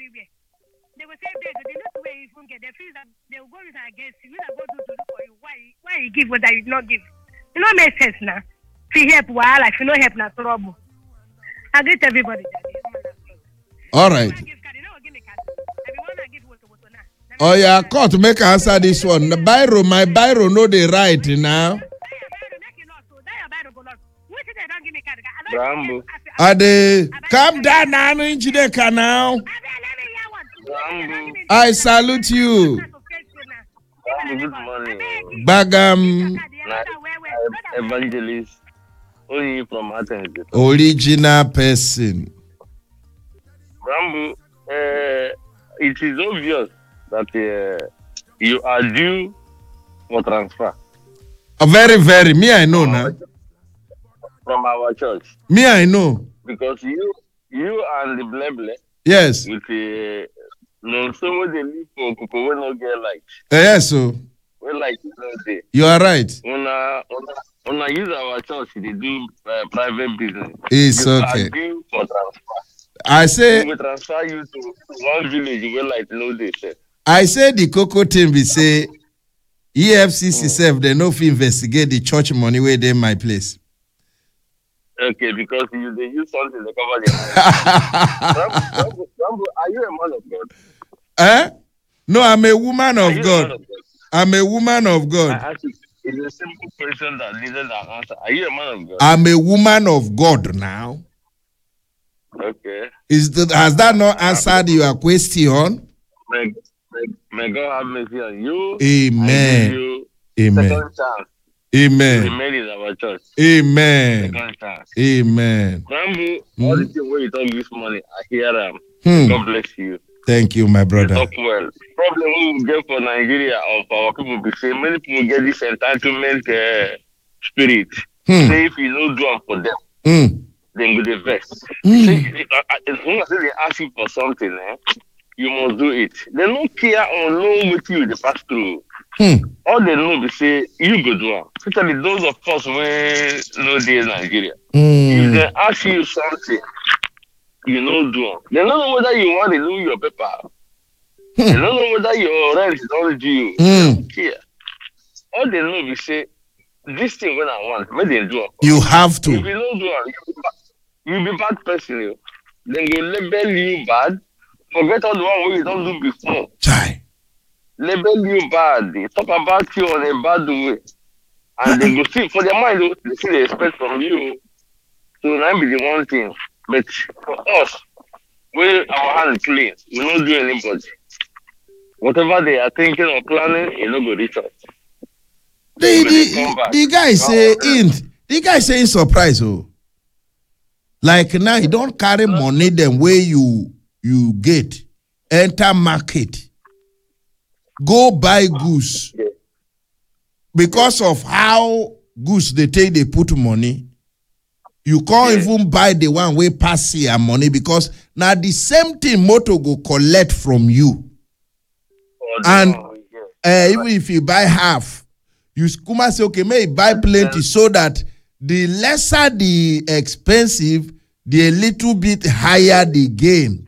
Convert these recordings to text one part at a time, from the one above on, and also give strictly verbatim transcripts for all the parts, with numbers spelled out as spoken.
everywhere. They will say they they look where you even get the fees that they will go with against you. You not go do to look for you. Why why you give what that you not give? You know make sense now. If you help while if you no help na trouble. I greet everybody. All right. Oh yeah, court make answer this one. The biro, my biro know the right now. Rambo. Ade, calm down now, Njideka now. I salute you. Good morning. Bagam. Evangelist. Only from Athens. Original person. Rambo, uh, it is obvious that uh, you are due for transfer. Uh, very, very. Me, I know now. From our church. Me, I know. Because you you and the Bleble. Yes. With the no someone they live for people will not get like. Uh, yes, so. We like it. You are right. When I when I use our church, they do uh, private business. It's you okay. Are due for transfer. I say. We will transfer you to one village where like no they say. I say the Coco team be say E F C C self they no fit investigate the church money where they my place. Okay, because you they use something to cover their Rambo, Rambo, are you a man of God? Eh? No, I'm a woman of God. of God. I'm a woman of God. I ask you, it's a simple question that needed an answer. Are you a man of God? I'm a woman of God now. Okay. Is that has that not answered your question? May, may, may God have mercy on you. Amen. You Amen. Second chance. Amen. Remain in our church. Amen. Second chance. Amen. Rambo, Hmm? all the things where you talk this morning, I hear them. Hmm. God bless you. Thank you, my You brother. talk well. Problem we will get for Nigeria or for our people be say many people get this entitlement uh, spirit. Hmm. Say if you don't do it for them, Hmm. then go the vest. Hmm. Say, as long as they ask you for something, eh, you must do it. They don't care or know what you they pass through. Hmm. All they know they say you go do it. Especially those of us when no day in Nigeria. If Hmm. they ask you something, you know do it. They don't know whether you want to do your paper. They don't know whether your rent is all due. They Hmm. don't care. All they know is say this thing when I want, when they do it. You have If to. you don't do it, you be bad, you be bad person. You. Then go label you bad. Forget all the one what you don't do before. Chai. Label you bad. They talk about you on a bad way. And they go see for their mind, they see they expect from you. So that be the one thing. But for us, we our hands clean. We don't do anybody. Whatever they are thinking or planning, you know go reach us. The, But they come the, back. the guy say in the guy saying surprise oh. Like now you don't carry money them where you you get enter market go buy goose Yeah. because of how goose they take they put money. You can't Yeah. even buy the one way pass your money because now the same thing motor go collect from you. Oh, And no, yeah. uh, even if you buy half, you kuma say okay, may you buy plenty so that the lesser the expensive, the a little bit higher the gain.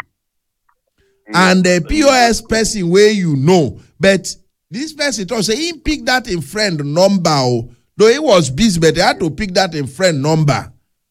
And the P O S person where you know, but this person thought say he pick that in friend number, oh, though he was busy, but he had to pick that in friend number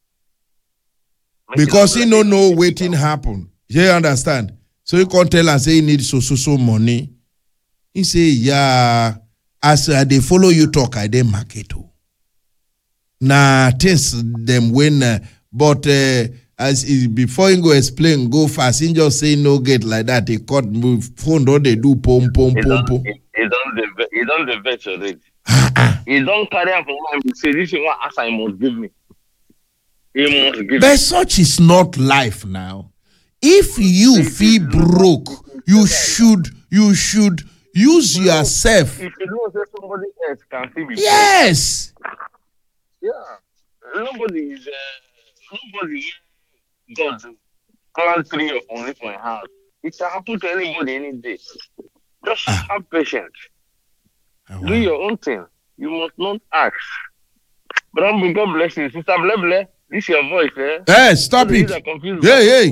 because he no know waiting happen. You understand? So he can't tell and say he need so so so money. He say, yeah, as uh, they follow you talk, I dey market. Oh. Nah, things them when, uh, but uh, as he, before he go explain, go fast. He just say no get like that. He cut move phone. Don't they do pom pom He pom don't, pom? he, he don't, the, he don't the vet already. He don't carry up for one and say this is what answer he must give me. He must give But me. such is not life now. If you feel broke, you should you should use yourself. If you know that somebody else can see me. Yes. Yeah. Nobody is, uh, nobody God plan three of only for a house. It can happen to anybody any day. Just Ah. have patience. Ah, Do wow. your own thing. You must not ask. But God bless you. Sister Bleble, this is your voice, eh? Hey, stop So it. these are confused. Hey, hey.